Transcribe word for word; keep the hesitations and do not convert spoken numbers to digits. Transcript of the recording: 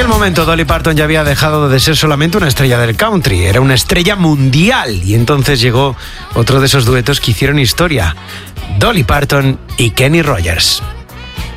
aquel momento Dolly Parton ya había dejado de ser solamente una estrella del country, era una estrella mundial, y entonces llegó otro de esos duetos que hicieron historia, Dolly Parton y Kenny Rogers.